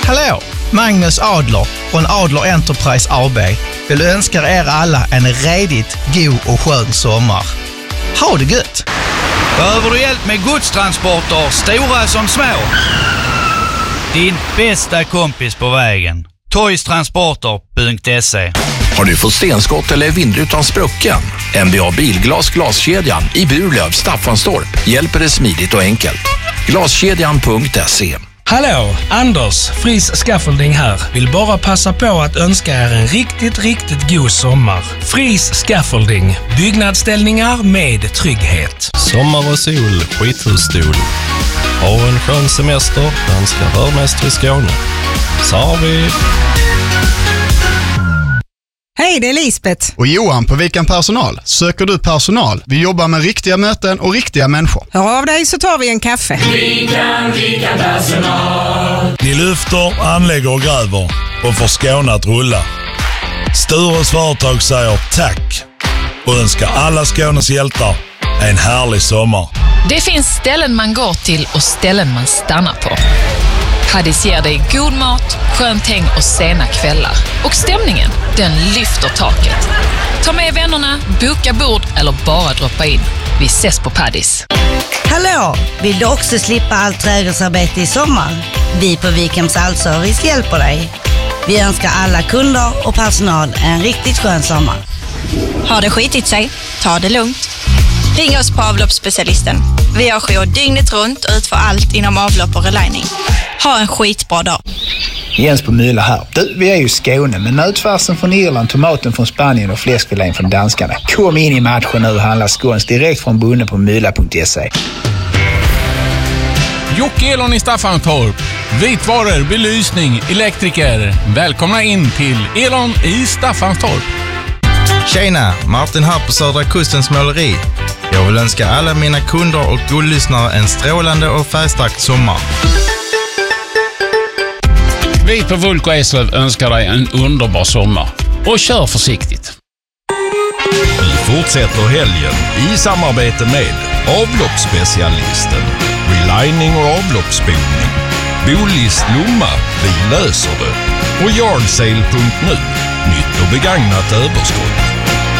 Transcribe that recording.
Hallå! Magnus Adler från Adler Enterprise AB vill önska er alla en redigt god och skön sommar. Ha det gött! Behöver du hjälp med godstransporter, stora som små? Din bästa kompis på vägen. Toystransporter.se. Har du fått stenskott eller vindrutan sprucken? MBA Bilglas Glaskedjan i Burlöv, Staffanstorp hjälper dig smidigt och enkelt. Glaskedjan.se. Hallå, Anders, Fris Scaffolding här. Vill bara passa på att önska er en riktigt god sommar. Fris Scaffolding, byggnadsställningar med trygghet. Sommar och sol, skithusstol. Ha en skön semester, danska rörmästare i Skåne. Så har vi... Hej, det är Lisbeth. Och Johan på Vikan Personal. Söker du personal? Vi jobbar med riktiga möten och riktiga människor. Hör av dig så tar vi en kaffe. Vikan Personal. Ni lyfter, anlägger och gräver och får Skåne att rulla. Stures företag säger tack och önskar alla Skånes hjältar en härlig sommar. Det finns ställen man går till och ställen man stannar på. Paddis ger dig god mat, skönt häng och sena kvällar. Och stämningen, den lyfter taket. Ta med vännerna, boka bord eller bara droppa in. Vi ses på Paddis. Hallå! Vill du också slippa allt trädgårdsarbete i sommar? Vi på Vikhems Allservice hjälper dig. Vi önskar alla kunder och personal en riktigt skön sommar. Har det skitit sig? Ta det lugnt. Ring oss på avloppsspecialisten. Vi har jour dygnet runt och utför allt inom avlopp och relining. Ha en skitbra dag. Jens på Mylla här. Du, vi är ju Skåne, men nötfärsen från Irland, tomaten från Spanien och fläskfilén från danskarna. Kom in i matchen nu och handla skåns direkt från bunden på mylla.se. Jocke Elon i Staffanstorp. Vitvaror, belysning, elektriker. Välkomna in till Elon i Staffanstorp. Tjena, Martin här på Södra Kustens måleri. Jag vill önska alla mina kunder och guldlyssnare en strålande och färgstark sommar. Vi på Vulko Eslöv önskar dig en underbar sommar. Och kör försiktigt. Vi fortsätter helgen i samarbete med avloppsspecialisten, relining och avloppsspolning, Bolis Lomma, vi löser det, och Yardsale.nu, nytt och begagnat överskott.